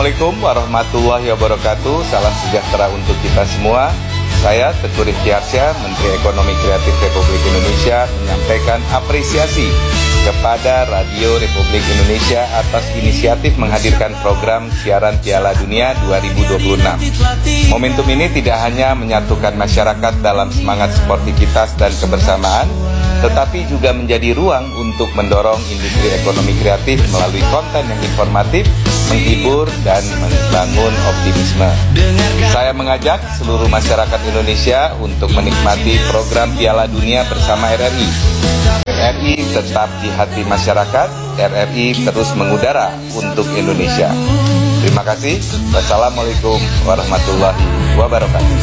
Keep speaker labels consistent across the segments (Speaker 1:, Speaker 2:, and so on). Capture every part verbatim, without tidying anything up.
Speaker 1: Assalamualaikum warahmatullahi wabarakatuh. Salam sejahtera untuk kita semua. Saya Teguh Rifki Arsya, Menteri Ekonomi Kreatif Republik Indonesia, menyampaikan apresiasi kepada Radio Republik Indonesia atas inisiatif menghadirkan program siaran Piala Dunia dua ribu dua puluh enam. Momentum ini tidak hanya menyatukan masyarakat dalam semangat sportivitas dan kebersamaan, tetapi juga menjadi ruang untuk mendorong industri ekonomi kreatif melalui konten yang informatif, menghibur, dan membangun optimisme. Saya mengajak seluruh masyarakat Indonesia untuk menikmati program Piala Dunia bersama R R I. R R I tetap di hati masyarakat, R R I terus mengudara untuk Indonesia. Terima kasih. Wassalamualaikum warahmatullahi wabarakatuh.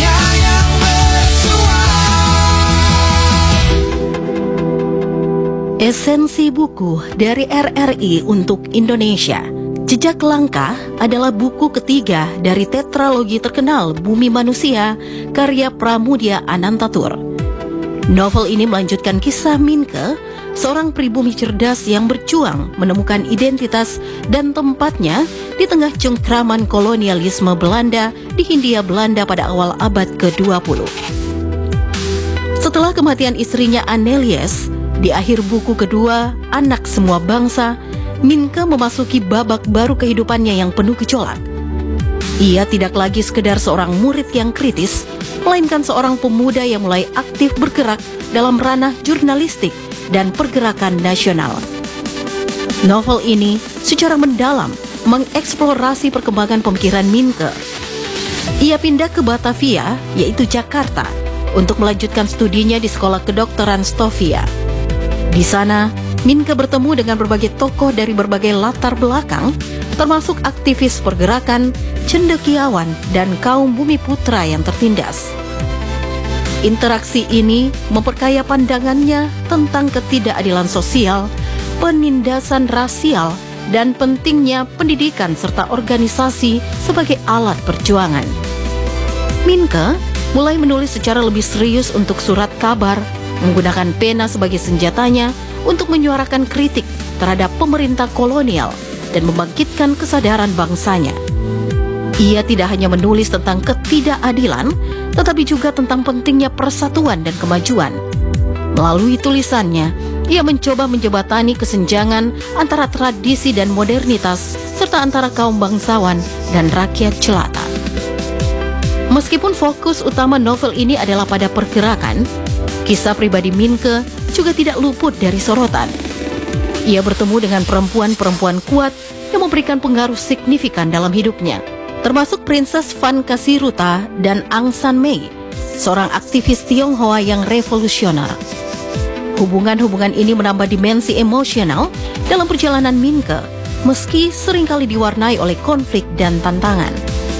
Speaker 2: Esensi buku dari R R I untuk Indonesia. Jejak Langkah adalah buku ketiga dari tetralogi terkenal Bumi Manusia karya Pramudia Anantatur. Novel ini melanjutkan kisah Minke, seorang pribumi cerdas yang berjuang menemukan identitas dan tempatnya di tengah cengkraman kolonialisme Belanda di Hindia Belanda pada awal abad ke dua puluh. Setelah kematian istrinya Annelies, di akhir buku kedua, Anak Semua Bangsa, Minke memasuki babak baru kehidupannya yang penuh gejolak. Ia tidak lagi sekedar seorang murid yang kritis, melainkan seorang pemuda yang mulai aktif bergerak dalam ranah jurnalistik dan pergerakan nasional. Novel ini secara mendalam mengeksplorasi perkembangan pemikiran Minke. Ia pindah ke Batavia, yaitu Jakarta, untuk melanjutkan studinya di Sekolah Kedokteran Stovia. Di sana, Minke bertemu dengan berbagai tokoh dari berbagai latar belakang, termasuk aktivis pergerakan, cendekiawan, dan kaum bumi putra yang tertindas. Interaksi ini memperkaya pandangannya tentang ketidakadilan sosial, penindasan rasial, dan pentingnya pendidikan serta organisasi sebagai alat perjuangan. Minke mulai menulis secara lebih serius untuk surat kabar, menggunakan pena sebagai senjatanya untuk menyuarakan kritik terhadap pemerintah kolonial dan membangkitkan kesadaran bangsanya. Ia tidak hanya menulis tentang ketidakadilan, tetapi juga tentang pentingnya persatuan dan kemajuan. Melalui tulisannya, ia mencoba menjembatani kesenjangan antara tradisi dan modernitas, serta antara kaum bangsawan dan rakyat jelata. Meskipun fokus utama novel ini adalah pada pergerakan, kisah pribadi Minke juga tidak luput dari sorotan. Ia bertemu dengan perempuan-perempuan kuat yang memberikan pengaruh signifikan dalam hidupnya, termasuk Princess Van Kasiruta dan Aung San Mei, seorang aktivis Tionghoa yang revolusioner. Hubungan-hubungan ini menambah dimensi emosional dalam perjalanan Minke, meski seringkali diwarnai oleh konflik dan tantangan.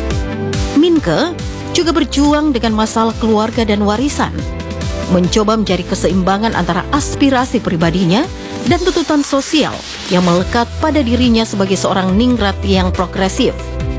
Speaker 2: Minke juga berjuang dengan masalah keluarga dan warisan, mencoba mencari keseimbangan antara aspirasi pribadinya dan tuntutan sosial yang melekat pada dirinya sebagai seorang ningrat yang progresif.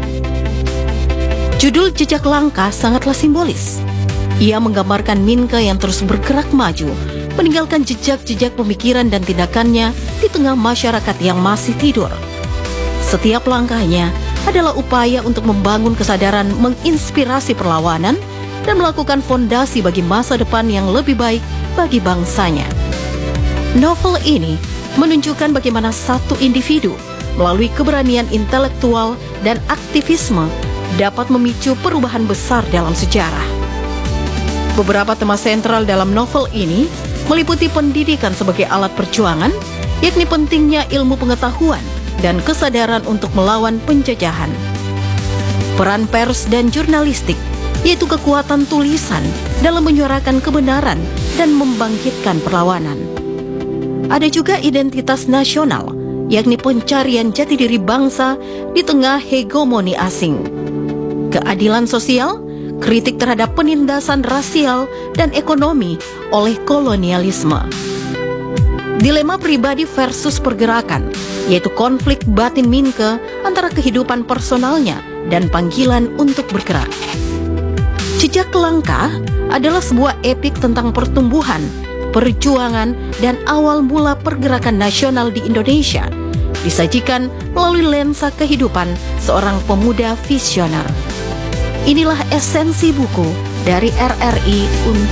Speaker 2: Judul Jejak Langkah sangatlah simbolis. Ia menggambarkan Minke yang terus bergerak maju, meninggalkan jejak-jejak pemikiran dan tindakannya di tengah masyarakat yang masih tidur. Setiap langkahnya adalah upaya untuk membangun kesadaran menginspirasi perlawanan dan melakukan fondasi bagi masa depan yang lebih baik bagi bangsanya. Novel ini menunjukkan bagaimana satu individu melalui keberanian intelektual dan aktivisme dapat memicu perubahan besar dalam sejarah. Beberapa tema sentral dalam novel ini meliputi pendidikan sebagai alat perjuangan, yakni pentingnya ilmu pengetahuan dan kesadaran untuk melawan penjajahan. Peran pers dan jurnalistik, yaitu kekuatan tulisan dalam menyuarakan kebenaran dan membangkitkan perlawanan. Ada juga identitas nasional, yakni pencarian jati diri bangsa di tengah hegemoni asing. Keadilan sosial, kritik terhadap penindasan rasial dan ekonomi oleh kolonialisme. Dilema pribadi versus pergerakan, yaitu konflik batin Minke antara kehidupan personalnya dan panggilan untuk bergerak. Jejak Langkah adalah sebuah epik tentang pertumbuhan, perjuangan, dan awal mula pergerakan nasional di Indonesia disajikan melalui lensa kehidupan seorang pemuda visioner. Inilah esensi buku dari R R I untuk